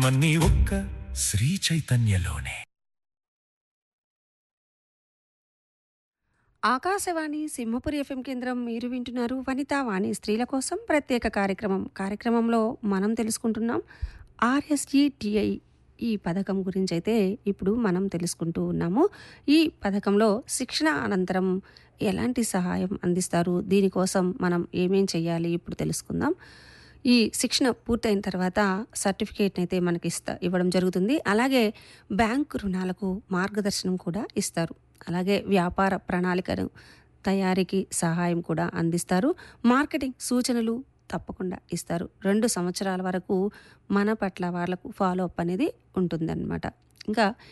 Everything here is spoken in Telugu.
విషయమన్నీ ఒక్క శ్రీ చైతన్యలోనే. ఆకాశవాణి సింహపురి ఎఫ్ఎం కేంద్రం మీరు వింటున్నారు వనితా వాణి స్త్రీల కోసం ప్రత్యేక కార్యక్రమంలో మనం తెలుసుకుంటున్నాం ఆర్ఎస్జిటిఐ ఈ పథకం గురించి అయితే ఇప్పుడు మనం తెలుసుకుంటూ ఉన్నాము. ఈ పథకంలో శిక్షణ అనంతరం ఎలాంటి సహాయం అందిస్తారు, దీనికోసం మనం ఏమేం చేయాలి ఇప్పుడు తెలుసుకుందాం. ఈ శిక్షణ పూర్తయిన తర్వాత సర్టిఫికేట్ని అయితే మనకి ఇవ్వడం జరుగుతుంది. అలాగే బ్యాంకు రుణాలకు మార్గదర్శనం కూడా ఇస్తారు. అలాగే వ్యాపార ప్రణాళికను తయారీకి సహాయం కూడా అందిస్తారు. మార్కెటింగ్ సూచనలు తప్పకుండా ఇస్తారు. 2 సంవత్సరాల వరకు మన పట్ల వాళ్ళకు ఫాలో అప్ అనేది ఉంటుందన్నమాట. ఇంకా